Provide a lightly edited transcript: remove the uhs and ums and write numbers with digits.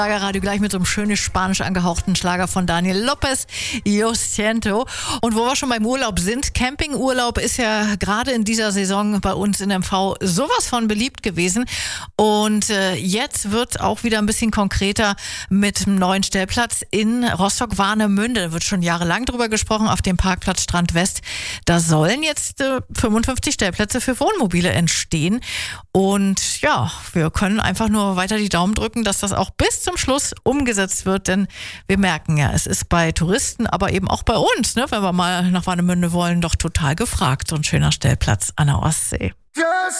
Schlagerradio gleich mit so einem schönen spanisch angehauchten Schlager von Daniel Lopez, Yo Siento. Und wo wir schon beim Urlaub sind, Campingurlaub ist ja gerade in dieser Saison bei uns in MV sowas von beliebt gewesen. Und jetzt wird auch wieder ein bisschen konkreter mit einem neuen Stellplatz in Rostock-Warnemünde. Da wird schon jahrelang drüber gesprochen, auf dem Parkplatz Strand West. Da sollen jetzt 55 Stellplätze für Wohnmobile entstehen. Und ja, wir können einfach nur weiter die Daumen drücken, dass das auch bis zum Schluss umgesetzt wird, denn wir merken ja, es ist bei Touristen, aber eben auch bei uns, ne, wenn wir mal nach Warnemünde wollen, doch total gefragt, so ein schöner Stellplatz an der Ostsee.